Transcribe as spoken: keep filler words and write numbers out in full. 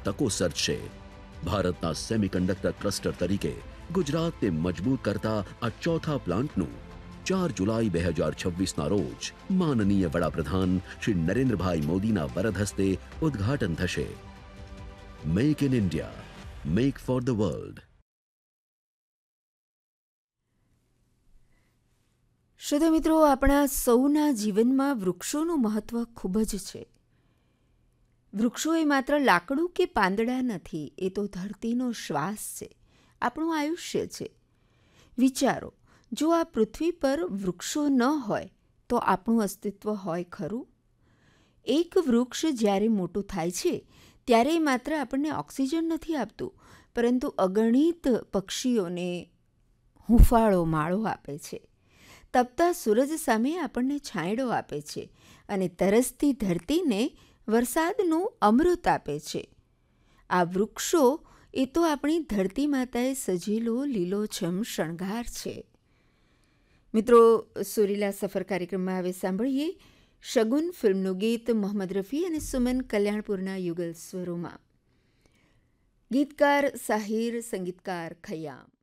તકો સર્જશે. ભારતના semiconductor cluster તરીકે ગુજરાતને મજબૂત કરતા આ ચોથા પ્લાન્ટનું ચાર જુલાઈ બે હજાર છવ્વીસના રોજ માનનીય વડાપ્રધાન શ્રી નરેન્દ્રભાઈ મોદીના વરદ હસ્તે ઉદ્ઘાટન થશે. Make in India, make for the world. શ્રોતા મિત્રો, આપણા સૌના જીવનમાં વૃક્ષોનું મહત્વ ખૂબ જ છે. વૃક્ષો એ માત્ર લાકડું કે પાંદડા નથી, એ તો ધરતીનો શ્વાસ છે, આપણું આયુષ્ય છે. વિચારો, જો આ પૃથ્વી પર વૃક્ષો ન હોય તો આપણું અસ્તિત્વ હોય ખરું? એક વૃક્ષ જ્યારે મોટું થાય છે ત્યારે એ માત્ર આપણને ઓક્સિજન નથી આપતું, પરંતુ અગણિત પક્ષીઓને હૂંફાળો માળો આપે છે. તપતા સૂરજ સામે આપણને છાંયડો આપે છે અને તરસતી ધરતીને વરસાદનું અમૃત આપે છે. આ વૃક્ષો એ તો આપણી ધરતી માતાએ સજેલો લીલોછમ શણગાર છે. મિત્રો, સુરીલા સફર કાર્યક્રમમાં હવે સાંભળીએ શગુન ફિલ્મનું ગીત મોહમ્મદ રફી અને સુમન કલ્યાણપુરના યુગલ સ્વરોમાં. ગીતકાર સાહિર, સંગીતકાર ખયામ.